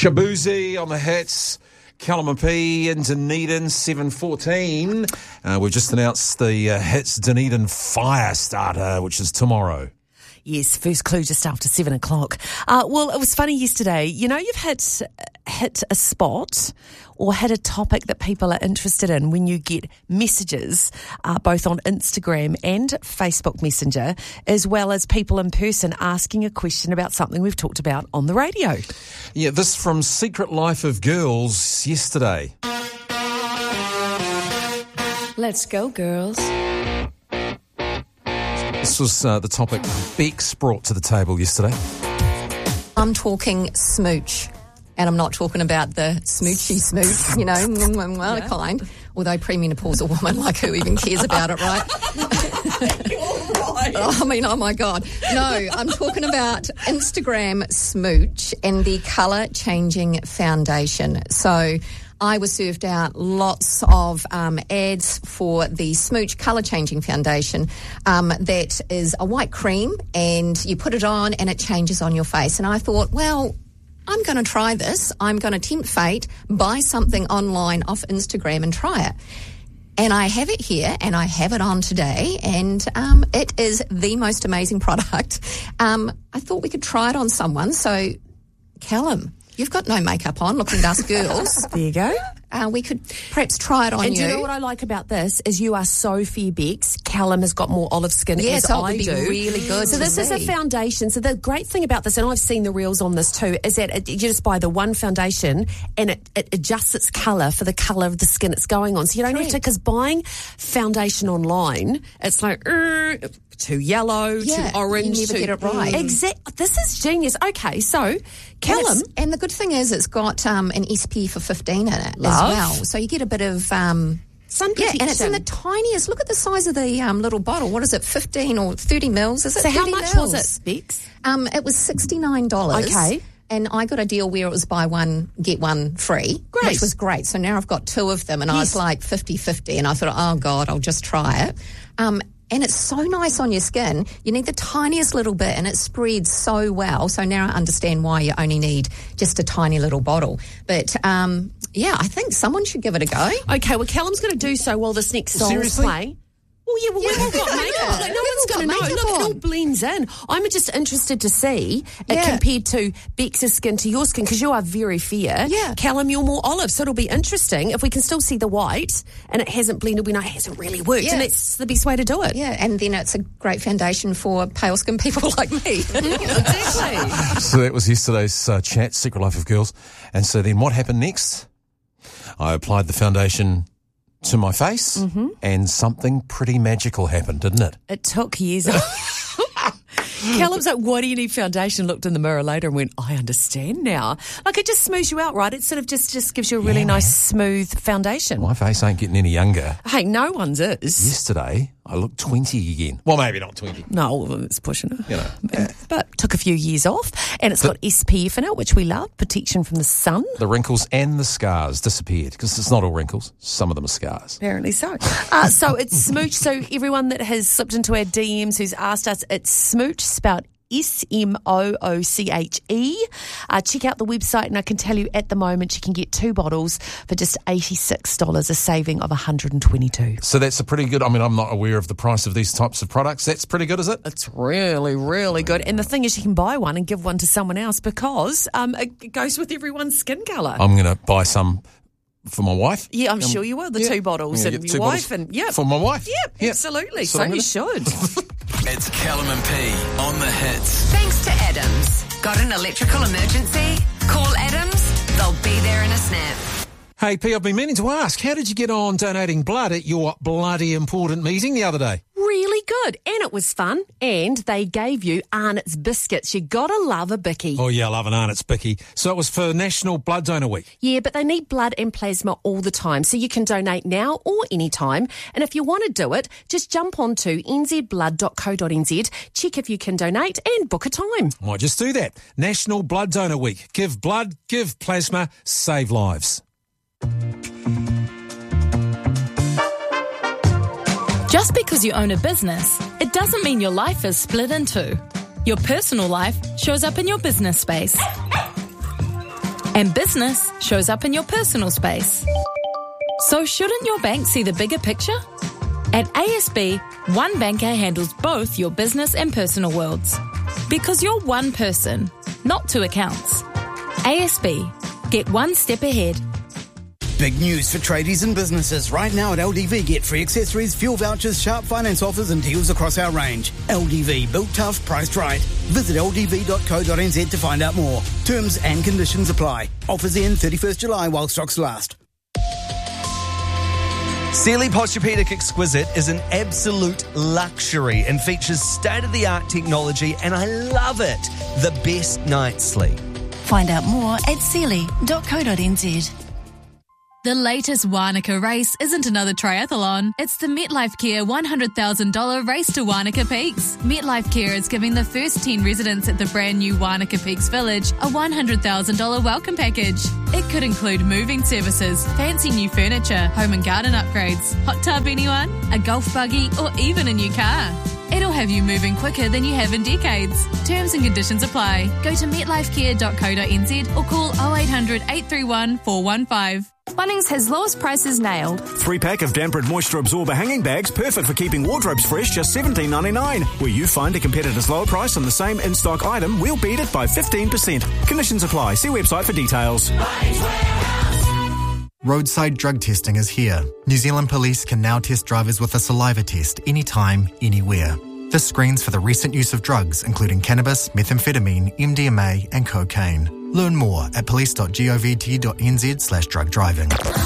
Shabuzi on the hits. Callum and P in Dunedin, 7:14. We've just announced the hits Dunedin Fire Starter, which is tomorrow. Yes, first clue just after 7 o'clock. Well, it was funny yesterday. You know, you've hit a spot or hit a topic that people are interested in when you get messages, both on Instagram and Facebook Messenger, as well as people in person asking a question about something we've talked about on the radio. Yeah, this from Secret Life of Girls yesterday. Let's go, girls. This was the topic Bex brought to the table yesterday. I'm talking smooch, and I'm not talking about the smoochy smooch, you know, kind. Although premenopausal woman, like, who even cares about it, right? I mean, oh my God. No, I'm talking about Instagram smooch and the colour changing foundation. So I was served out lots of ads for the Smooch Colour Changing Foundation that is a white cream, and you put it on and it changes on your face. And I thought, well, I'm going to try this. I'm going to tempt fate, buy something online off Instagram and try it. And I have it here, and I have it on today, and it is the most amazing product. I thought we could try it on someone. So, Callum, you've got no makeup on, looking at us girls. There you go. We could perhaps try it on you. And do you know what I like about this is you are so fair, Bex. Callum has got more olive skin as so I it would be really good. So this is a foundation. So the great thing about this, and I've seen the reels on this too, is that you just buy the one foundation and it adjusts its colour for the colour of the skin it's going on. So you don't have to, because buying foundation online, it's like too yellow, too orange. You never get it right. Exactly. This is genius. Okay, so Callum. And the good thing is it's got an SPF of 15 in it as well. So you get a bit of sun protection. Yeah, and it's in the tiniest. Look at the size of the little bottle. What is it, 15 or 30 mils? Is it? So 30 how much mils? was it, Bex? It was $69. Okay. And I got a deal where it was buy one, get one free, which was great. So now I've got two of them, and I was like 50-50, and I thought, oh, God, I'll just try it. And it's so nice on your skin. You need the tiniest little bit, and it spreads so well. So now I understand why you only need just a tiny little bottle. But, I think someone should give it a go. Okay, well, Callum's going to do so while this next song is playing. Well, we've all got makeup. Like, no one's going to know. Look, it all blends in. I'm just interested to see it compared to Bex's skin to your skin, because you are very fair. Yeah. Callum, you're more olive, so it'll be interesting. If we can still see the white and it hasn't blended, we know it hasn't really worked, and that's the best way to do it. Yeah, and then it's a great foundation for pale skin people like me. Exactly. So that was yesterday's chat, Secret Life of Girls. And so then what happened next? I applied the foundation to my face, and something pretty magical happened, didn't it? It took years. Callum's like, why do you need foundation? Looked in the mirror later and went, I understand now. Like, it just smooths you out, right? It sort of just gives you a really nice, smooth foundation. My face ain't getting any younger. Hey, no one's is. Yesterday, I looked 20 again. Well, maybe not 20. No, it's pushing it. You know. But took a few years off, and it's got SPF in it, which we love, protection from the sun. The wrinkles and the scars disappeared, because it's not all wrinkles. Some of them are scars. Apparently so. So it's Smooch. So everyone that has slipped into our DMs who's asked us, it's Smooch, spelled SMOOCHE. Check out the website, and I can tell you at the moment you can get 2 bottles for just $86, a saving of $122. So that's a pretty good, I mean, I'm not aware of the price of these types of products. That's pretty good, is it? It's really, really good. And the thing is, you can buy one and give one to someone else, because it goes with everyone's skin colour. I'm going to buy some for my wife. Yeah, I'm sure you will. The 2 bottles and your wife. For my wife. Yep, absolutely. So you should. It's Callum and P on the hits. Thanks to Adams. Got an electrical emergency? Call Adams. They'll be there in a snap. Hey, P, I've been meaning to ask, how did you get on donating blood at your bloody important meeting the other day? Really good, and it was fun, and they gave you Arnott's biscuits. You gotta love a bicky. Oh yeah, I love an Arnott's bicky. So it was for National Blood Donor Week. Yeah, but they need blood and plasma all the time, so you can donate now or anytime. And if you want to do it, just jump on to nzblood.co.nz, check if you can donate, and book a time. Might just do that. National Blood Donor Week. Give blood, give plasma, save lives. Just because you own a business, it doesn't mean your life is split in two. Your personal life shows up in your business space. And business shows up in your personal space. So shouldn't your bank see the bigger picture? At ASB, one banker handles both your business and personal worlds. Because you're one person, not two accounts. ASB. Get one step ahead. Big news for tradies and businesses. Right now at LDV, get free accessories, fuel vouchers, sharp finance offers and deals across our range. LDV, built tough, priced right. Visit ldv.co.nz to find out more. Terms and conditions apply. Offers end 31st July while stocks last. Sealy Posturepedic Exquisite is an absolute luxury and features state-of-the-art technology, and I love it. The best night's sleep. Find out more at sealy.co.nz. The latest Wānaka race isn't another triathlon. It's the MetLife Care $100,000 Race to Wānaka Peaks. MetLife Care is giving the first 10 residents at the brand new Wānaka Peaks Village a $100,000 welcome package. It could include moving services, fancy new furniture, home and garden upgrades, hot tub anyone, a golf buggy or even a new car. It'll have you moving quicker than you have in decades. Terms and conditions apply. Go to metlifecare.co.nz or call 0800 831 415. Bunnings has lowest prices nailed. 3-pack of Dampered Moisture Absorber hanging bags, perfect for keeping wardrobes fresh, just $17.99. Where you find a competitor's lower price on the same in-stock item, we'll beat it by 15%. Conditions apply. See website for details. Roadside drug testing is here. New Zealand Police can now test drivers with a saliva test anytime, anywhere. This screens for the recent use of drugs, including cannabis, methamphetamine, MDMA and cocaine. Learn more at police.govt.nz/drug driving.